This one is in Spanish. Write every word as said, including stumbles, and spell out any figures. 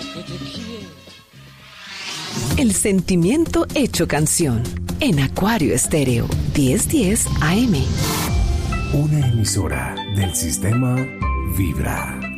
que te quiero. El sentimiento hecho canción en Acuario Estéreo diez diez A M. Una emisora del sistema Vibra.